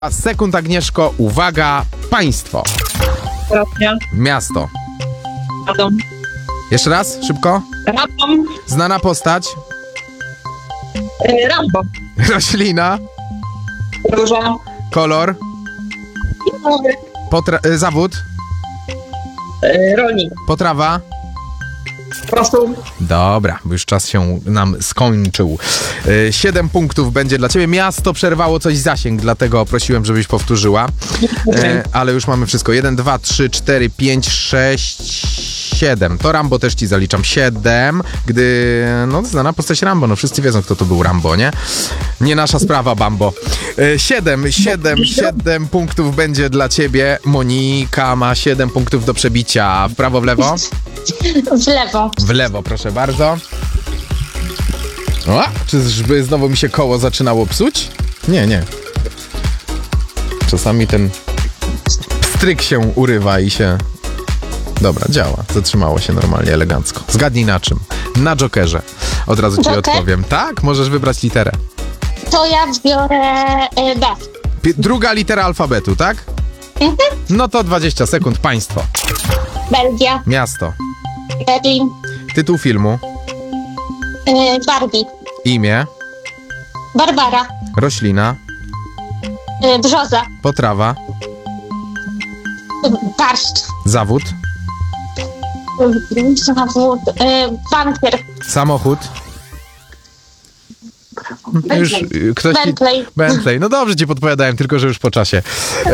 Sekund, Agnieszko, uwaga, państwo. Rosja. Miasto. Radom. Jeszcze raz, szybko. Radom. Znana postać. Rambo. Roślina. Róża. Kolor. Zawód. Rolnik. Potrawa. Rosół. Dobra, bo już czas się nam skończył. 7 punktów będzie dla ciebie. Miasto przerwało coś zasięg, dlatego prosiłem, żebyś powtórzyła. Ale już mamy wszystko. 1, 2, 3, 4, 5, 6, 7. To Rambo też ci zaliczam. 7, gdy... No, znana postać Rambo. No, wszyscy wiedzą, kto to był Rambo, nie? Nie nasza sprawa, Bambo. 7 punktów będzie dla ciebie. Monika ma 7 punktów do przebicia. W prawo, w lewo? W lewo. W lewo, proszę bardzo. O, czyżby znowu mi się koło zaczynało psuć? Nie. Czasami ten stryk się urywa i się... Dobra, działa. Zatrzymało się normalnie, elegancko. Zgadnij na czym? Na Jokerze. Od razu ci odpowiem. Tak, możesz wybrać literę. To ja biorę B. Druga litera alfabetu, tak? No to 20 sekund. Państwo. Belgia. Miasto. Berlin. Tytuł filmu. Barbie. Imię. Barbara. Roślina. Brzoza. Potrawa. Barszcz. Zawód. Zawód. Bankier. Samochód. Już ktoś Bentley. Bentley. No dobrze ci podpowiadałem, tylko że już po czasie.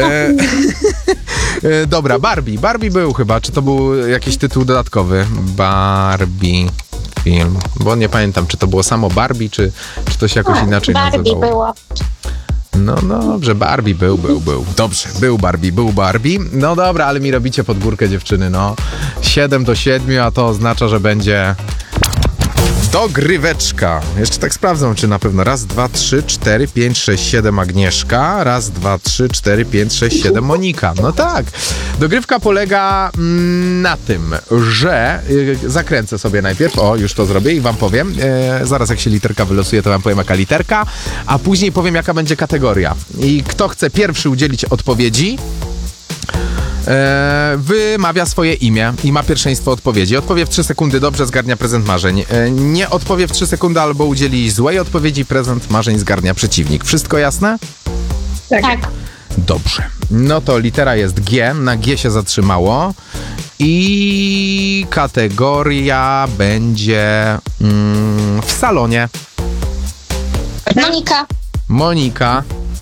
Dobra, Barbie. Barbie był chyba. Czy to był jakiś tytuł dodatkowy? Barbie film. Bo nie pamiętam, czy to było samo Barbie, czy to się jakoś inaczej Barbie nazywało. było. No dobrze, Barbie był. Dobrze, był Barbie. No dobra, ale mi robicie pod górkę, dziewczyny, no. 7 do 7, a to oznacza, że będzie... Dogryweczka. Jeszcze tak sprawdzam, czy na pewno. 1, 2, 3, 4, 5, 6, 7 Agnieszka. 1, 2, 3, 4, 5, 6, 7 Monika. No tak. Dogrywka polega na tym, że zakręcę sobie najpierw. O, już to zrobię i wam powiem. Zaraz jak się literka wylosuje, to wam powiem jaka literka, a później powiem jaka będzie kategoria. I kto chce pierwszy udzielić odpowiedzi, wymawia swoje imię i ma pierwszeństwo odpowiedzi. Odpowie w 3 sekundy, dobrze, zgarnia prezent marzeń. Nie odpowie w 3 sekundy albo udzieli złej odpowiedzi, prezent marzeń zgarnia przeciwnik. Wszystko jasne? Tak. Dobrze. No to litera jest G, na G się zatrzymało i kategoria będzie w salonie. Monika.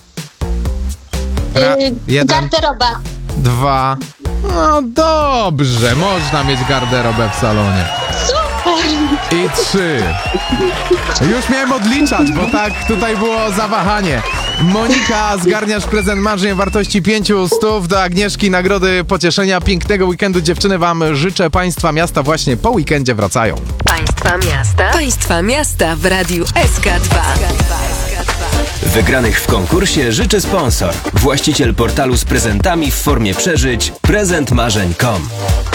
Jeden. Garderoba. 2. No dobrze, można mieć garderobę w salonie. Super. I 3. Już miałem odliczać, bo tak tutaj było zawahanie. Monika, zgarniasz prezent marzeń o wartości 500 do Agnieszki, nagrody pocieszenia. Pięknego weekendu, dziewczyny, wam życzę. Państwa miasta właśnie po weekendzie wracają. Państwa miasta w Radiu SK2. Wygranych w konkursie życzy sponsor. Właściciel portalu z prezentami w formie przeżyć prezentmarzeń.com.